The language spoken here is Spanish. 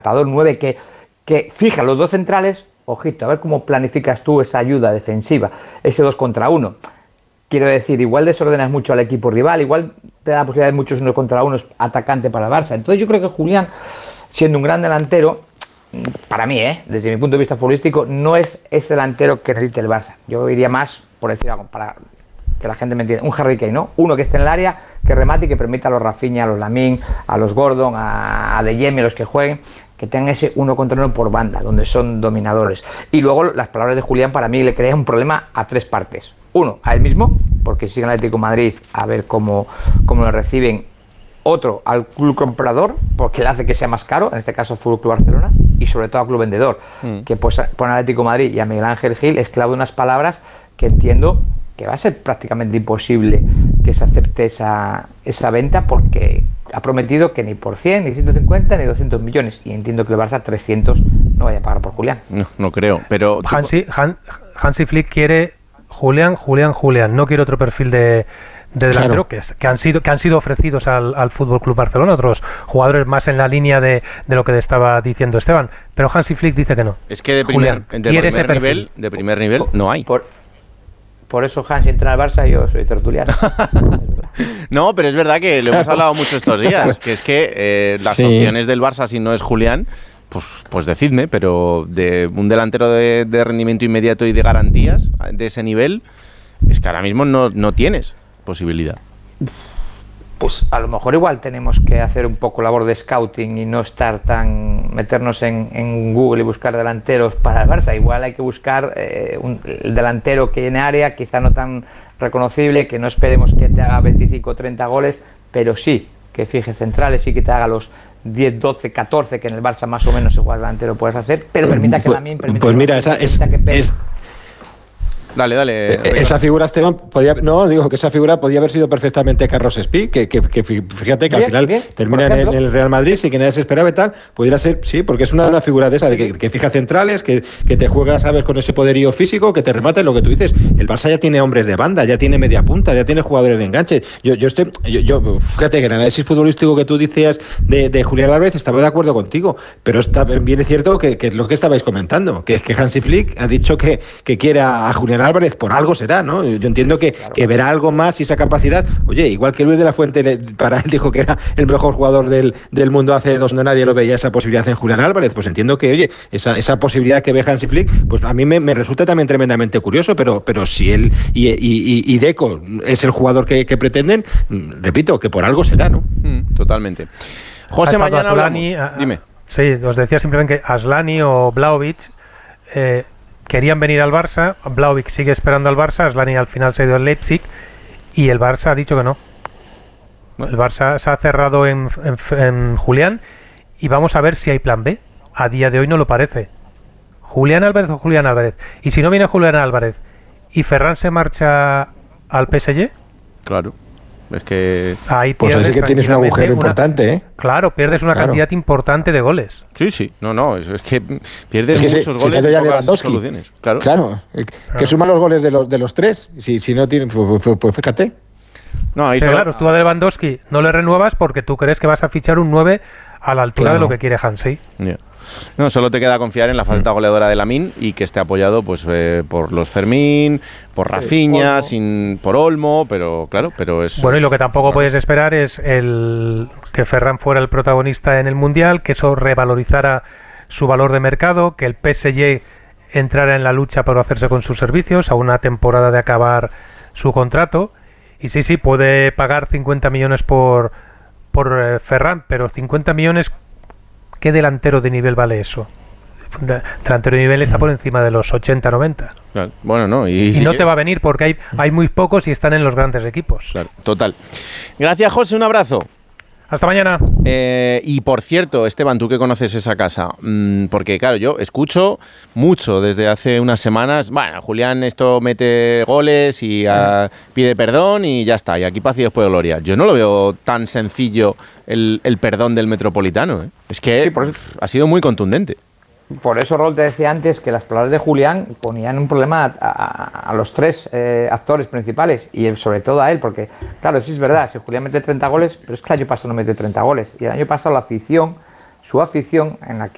9 que fija los dos centrales. Ojito, a ver cómo planificas tú esa ayuda defensiva, ese 2 contra 1. Quiero decir, igual desordenas mucho al equipo rival, igual te da la posibilidad de muchos 1 contra 1 atacante para el Barça. Entonces yo creo que Julián, siendo un gran delantero, para mí, desde mi punto de vista futbolístico, no es ese delantero que necesita el Barça. Yo iría más, por decir algo, para que la gente me entienda, un Harry Kane, ¿no? Uno que esté en el área, que remate y que permita a los Rafinha, a los Lamine, a los Gordon, a De Jong, a los que jueguen, que tengan ese 1 contra 1 por banda, donde son dominadores. Y luego las palabras de Julián para mí le crean un problema a 3 partes. Uno, a él mismo, porque sigue en el Atlético de Madrid a ver cómo lo reciben. Otro, al club comprador, porque le hace que sea más caro, en este caso Fútbol Club Barcelona, y sobre todo al club vendedor, que pues pone al Atlético de Madrid y a Miguel Ángel Gil esclavo de unas palabras que entiendo que va a ser prácticamente imposible que se acepte esa venta, porque ha prometido que ni por 100, ni 150, ni 200 millones, y entiendo que el Barça 300 no vaya a pagar por Julián. No creo, pero... Hansi Flick quiere Julián, no quiere otro perfil de delantero, claro, que han sido ofrecidos al Fútbol Club Barcelona, otros jugadores más en la línea de lo que estaba diciendo Esteban, pero Hansi Flick dice que no. Es que de primer nivel no hay. Por eso Hansi entra al Barça y yo soy tertuliano. No, pero es verdad que lo hemos hablado mucho estos días, que es que las opciones del Barça, si no es Julián, pues decidme, pero de un delantero de rendimiento inmediato y de garantías de ese nivel, es que ahora mismo no tienes posibilidad. Pues a lo mejor igual tenemos que hacer un poco labor de scouting y no meternos en Google y buscar delanteros para el Barça. Igual hay que buscar el delantero que en área, quizá no tan reconocible, que no esperemos que te haga 25 o 30 goles, pero sí que fije centrales y que te haga los 10, 12, 14 que en el Barça más o menos igual delantero puedes hacer, pero permita que Lamine, permita pues mira, Dale. Esa figura, Esteban, que esa figura podía haber sido perfectamente Carlos Espí, que fíjate que al final termina en el Real Madrid, sin que nadie se esperaba y tal, pudiera ser, sí, porque es una figura de esa, de que fija centrales, que te juega, sabes, con ese poderío físico, que te remata, lo que tú dices. El Barça ya tiene hombres de banda, ya tiene media punta, ya tiene jugadores de enganche. Yo fíjate que el análisis futbolístico que tú decías de Julián Álvarez, estaba de acuerdo contigo, pero bien es cierto que es lo que estabais comentando, que es que Hansi Flick ha dicho que quiere a Julián Álvarez, por algo será, ¿no? Yo entiendo que verá algo más y esa capacidad. Oye, igual que Luis de la Fuente para él dijo que era el mejor jugador del mundo hace 2 años, nadie lo veía esa posibilidad en Julián Álvarez, pues entiendo que, oye, esa posibilidad que ve Hansi Flick, pues a mí me resulta también tremendamente curioso, pero si él y Deco es el jugador que pretenden, repito, que por algo será, ¿no? Totalmente. José, mañana hablamos. Dime. Sí, os decía simplemente que Aslani o Vlahovic querían venir al Barça, Vlahovic sigue esperando al Barça, Aslani al final se ha ido al Leipzig y el Barça ha dicho que no. El Barça se ha cerrado en Julián y vamos a ver si hay plan B. A día de hoy no lo parece. Julián Álvarez o Julián Álvarez. Y si no viene Julián Álvarez y Ferran se marcha al PSG, claro. Es que ahí pues así que tienes un agujero importante, ¿eh? Claro, pierdes una cantidad importante de goles. Sí. No, es que pierdes muchos goles y pocas soluciones. Claro. Que suma los goles de los 3. Si no tienen, pues fíjate. No, ahí claro, tú a Lewandowski no le renuevas porque tú crees que vas a fichar un 9 a la altura de lo que quiere Hansi. Yeah. No, solo te queda confiar en la faceta goleadora de Lamine y que esté apoyado pues por los Fermín, por Rafinha, por Olmo, pero es... Bueno, y lo que tampoco puedes esperar es que Ferran fuera el protagonista en el Mundial, que eso revalorizara su valor de mercado, que el PSG entrara en la lucha por hacerse con sus servicios a una temporada de acabar su contrato. Y sí, puede pagar 50 millones por Ferran, pero 50 millones... ¿Qué delantero de nivel vale eso? Delantero de nivel está por encima de los 80-90. Claro, bueno, no. Y no te va a venir porque hay muy pocos y están en los grandes equipos. Claro, total. Gracias, José, un abrazo. Hasta mañana. Y por cierto, Esteban, tú que conoces esa casa, porque claro, yo escucho mucho desde hace unas semanas, bueno, Julián esto mete goles y pide perdón y ya está, y aquí paz y después gloria. Yo no lo veo tan sencillo el perdón del Metropolitano, ¿eh? Es que ha sido muy contundente. Por eso, Rol, te decía antes que las palabras de Julián ponían un problema a los 3 actores principales y sobre todo a él, porque claro, sí es verdad, si Julián mete 30 goles, pero es que el año pasado no metió 30 goles y el año pasado su afición, en la que